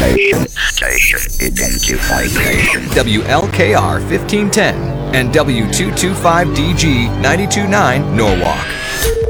Station identification. WLKR 1510 and W225DG 929 Norwalk.